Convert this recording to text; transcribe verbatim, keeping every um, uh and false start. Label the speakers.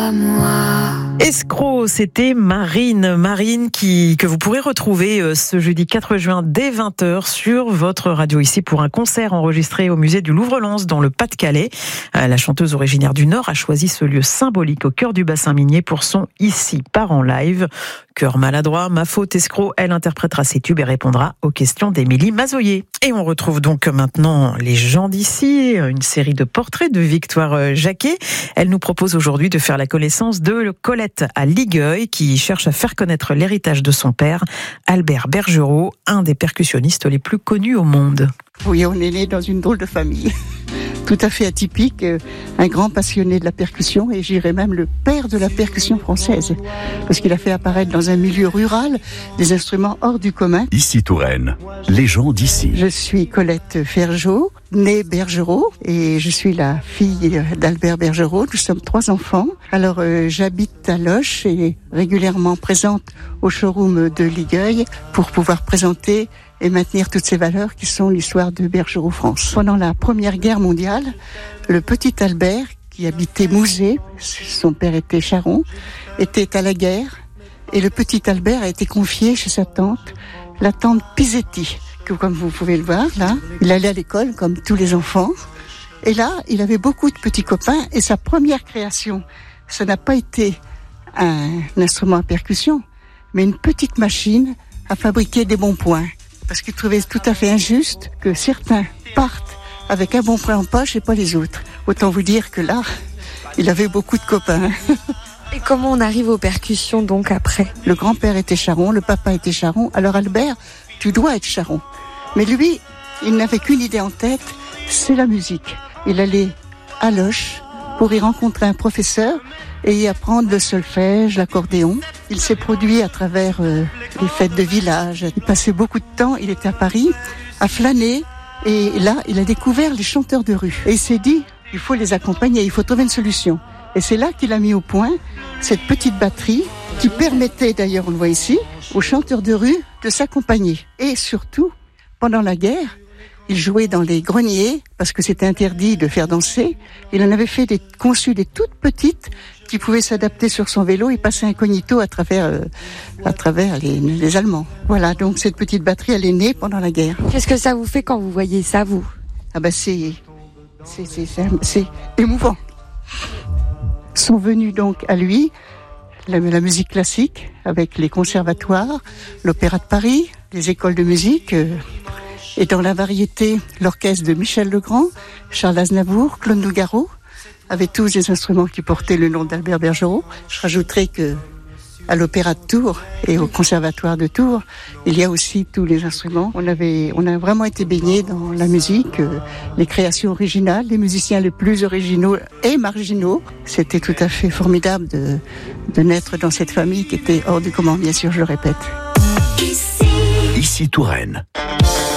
Speaker 1: à moi.
Speaker 2: Escroc, c'était Marine. Marine qui, que vous pourrez retrouver ce jeudi quatre juin dès vingt heures sur votre radio ici pour un concert enregistré au musée du Louvre-Lens dans le Pas-de-Calais. La chanteuse originaire du Nord a choisi ce lieu symbolique au cœur du bassin minier pour son Ici part en live. Cœur maladroit, ma faute, escroc, elle interprétera ses tubes et répondra aux questions d'Émilie Mazoyer. Et on retrouve donc maintenant les gens d'ici, une série de portraits de Victoire Jacquet. Elle nous propose aujourd'hui de faire la connaissance de Colette à Ligueuil, qui cherche à faire connaître l'héritage de son père, Albert Bergerot, un des percussionnistes les plus connus au monde.
Speaker 3: Oui, on est né dans une drôle de famille. Tout à fait atypique, un grand passionné de la percussion et j'irais même le père de la percussion française, parce qu'il a fait apparaître dans un milieu rural des instruments hors du commun.
Speaker 4: Ici Touraine, les gens d'ici.
Speaker 3: Je suis Colette Ferjot, née Bergerot, et je suis la fille d'Albert Bergerot. Nous sommes trois enfants. Alors euh, j'habite à Loches et régulièrement présente au showroom de Ligueuil pour pouvoir présenter et maintenir toutes ces valeurs qui sont l'histoire de Bergerot France. Pendant la Première Guerre mondiale, le petit Albert, qui habitait Mouzé, son père était charron, était à la guerre, et le petit Albert a été confié chez sa tante, la tante Pisetti, que comme vous pouvez le voir là, il allait à l'école comme tous les enfants, et là, il avait beaucoup de petits copains, et sa première création, ça n'a pas été un instrument à percussion, mais une petite machine à fabriquer des bons points. Parce qu'il trouvait tout à fait injuste que certains partent avec un bon point en poche et pas les autres. Autant vous dire que là, il avait beaucoup de copains.
Speaker 5: Et comment on arrive aux percussions donc après ?
Speaker 3: Le grand-père était charron, le papa était charron. Alors Albert, tu dois être charron. Mais lui, il n'avait qu'une idée en tête, c'est la musique. Il allait à Loches pour y rencontrer un professeur et y apprendre le solfège, l'accordéon. Il s'est produit à travers euh, les fêtes de village. Il passait beaucoup de temps, il était à Paris, à flâner. Et là, il a découvert les chanteurs de rue. Et il s'est dit, il faut les accompagner, il faut trouver une solution. Et c'est là qu'il a mis au point cette petite batterie qui permettait, d'ailleurs on le voit ici, aux chanteurs de rue de s'accompagner. Et surtout, pendant la guerre, il jouait dans les greniers parce que c'était interdit de faire danser. Il en avait fait des, conçu des toutes petites qui pouvaient s'adapter sur son vélo et passer incognito à travers, euh, à travers les, les Allemands. Voilà, donc cette petite batterie, elle est née pendant la guerre.
Speaker 5: Qu'est-ce que ça vous fait quand vous voyez ça, vous ?
Speaker 3: Ah ben c'est, c'est, c'est, c'est, c'est émouvant. Sont venus donc à lui la, la musique classique avec les conservatoires, l'Opéra de Paris, les écoles de musique. Euh, Et dans la variété, l'orchestre de Michel Legrand, Charles Aznavour, Claude Nougaro, avaient tous des instruments qui portaient le nom d'Albert Bergerot. Je rajouterai que à l'Opéra de Tours et au Conservatoire de Tours, il y a aussi tous les instruments. On avait, on a vraiment été baignés dans la musique, euh, les créations originales, les musiciens les plus originaux et marginaux. C'était tout à fait formidable de, de naître dans cette famille qui était hors du commun, bien sûr, je le répète.
Speaker 4: Ici Touraine.